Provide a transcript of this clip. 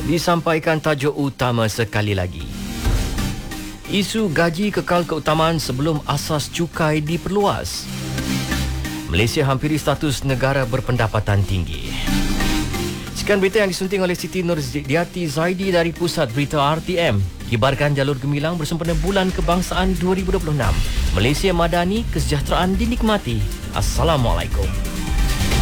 Disampaikan tajuk utama sekali lagi. Isu gaji kekal keutamaan sebelum asas cukai diperluas. Malaysia hampiri status negara berpendapatan tinggi. Sekian berita yang disunting oleh Siti Nurdiati Zaidi dari Pusat Berita RTM. Kibarkan jalur gemilang bersempena Bulan Kebangsaan 2026. Malaysia Madani, kesejahteraan dinikmati. Assalamualaikum.